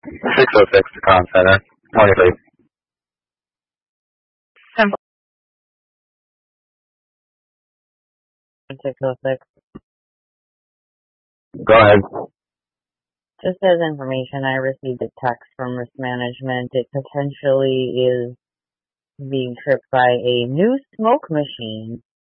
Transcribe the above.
606 to Con Center. 23. 606. Go ahead. Just as information, I received a text from risk management. It potentially is being tripped by a new smoke machine